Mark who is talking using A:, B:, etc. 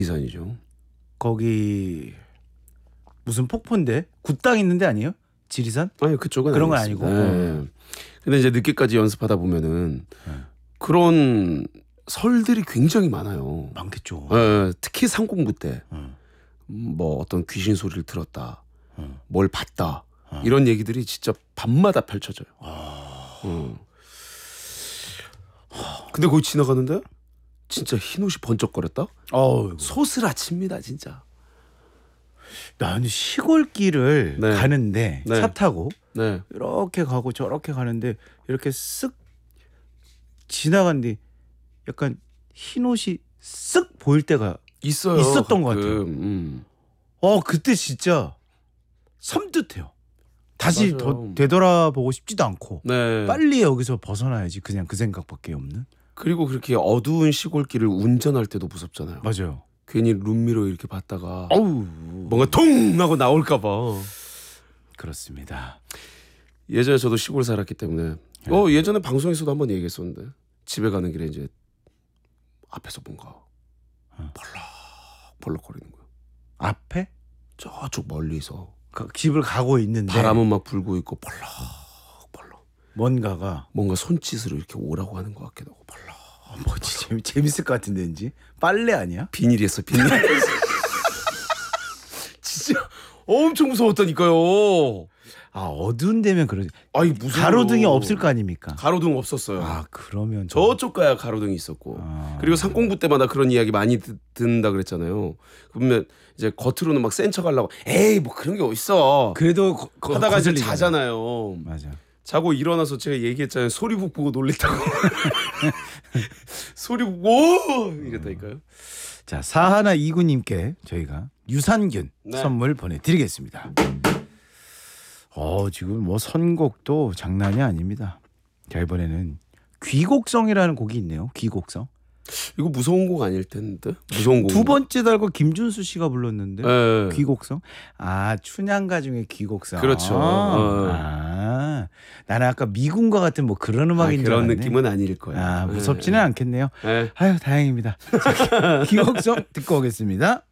A: 지리산이죠.
B: 거기 무슨 폭포인데 굿당 있는데 아니에요? 지리산?
A: 아니 그쪽은
B: 그런 건
A: 아니겠습니다.
B: 아니고.
A: 네. 근데 이제 늦게까지 연습하다 보면은 그런 설들이 굉장히 많아요.
B: 많겠죠.
A: 네, 특히 상공부 때. 뭐 어떤 귀신 소리를 들었다, 뭘 봤다, 이런 얘기들이 진짜 밤마다 펼쳐져요. 근데 거기 지나가는데 진짜 흰옷이 번쩍거렸다. 소스라칩니다 진짜.
B: 나는 시골길을
A: 네.
B: 가는데
A: 네.
B: 차 타고
A: 네.
B: 이렇게 가고 저렇게 가는데 이렇게 쓱 지나갔는데 약간 흰옷이 쓱 보일 때가
A: 있어요.
B: 있었던 것
A: 가끔.
B: 같아요. 그때 진짜 섬뜩해요. 다시
A: 맞아요.
B: 더 되돌아보고 싶지도 않고
A: 네.
B: 빨리 여기서 벗어나야지 그냥 그 생각밖에 없는.
A: 그리고 그렇게 어두운 시골길을 운전할 때도 무섭잖아요.
B: 맞아요.
A: 괜히 룸미러 이렇게 봤다가
B: 어우
A: 뭔가 통 하고 나올까봐.
B: 그렇습니다.
A: 예전에 저도 시골 살았기 때문에 예전에 방송에서도 한번 얘기했었는데 집에 가는 길에 이제 앞에서 뭔가 벌럭벌럭거리는 거예요.
B: 앞에
A: 저쪽 멀리서
B: 집을 가고 있는데
A: 바람은 막 불고 있고 벌럭벌럭
B: 뭔가가
A: 뭔가 손짓으로 이렇게 오라고 하는 것 같기도 하고 벌럭.
B: 뭐지 재밌을 것 같은데 왠지 빨래 아니야?
A: 비닐이었어 비닐. 진짜 엄청 무서웠다니까요.
B: 어두운 데면 그러지.
A: 아니 무슨
B: 가로등이 없을 거 아닙니까?
A: 가로등 없었어요.
B: 그러면
A: 저쪽 가야 가로등이 있었고 그리고 상공부 때마다 그런 이야기 많이 듣는다 그랬잖아요. 그러면 이제 겉으로는 막 센 척하려고 에이 뭐 그런 게 어딨어
B: 그래도
A: 하다가 이제 자잖아요.
B: 맞아.
A: 자고 일어나서 제가 얘기했잖아요. 소리북 보고 놀랬다고. 소리북 오 이랬다니까요.
B: 자, 사하나 이구님께 저희가 유산균
A: 네.
B: 선물 보내드리겠습니다. 지금 뭐 선곡도 장난이 아닙니다. 자, 이번에는 귀곡성이라는 곡이 있네요. 귀곡성.
A: 이거 무서운 곡 아닐 텐데. 무서운 곡.
B: 두 번째 달고 김준수 씨가 불렀는데
A: 네.
B: 귀곡성. 춘향가 중에 귀곡성.
A: 그렇죠.
B: 나는 아까 미군과 같은 뭐 그런 음악인 줄
A: 그런
B: 알았네.
A: 느낌은 아닐 거예요.
B: 무섭지는 않겠네요.
A: 네.
B: 아유 다행입니다. 자, 귀곡성 듣고 오겠습니다.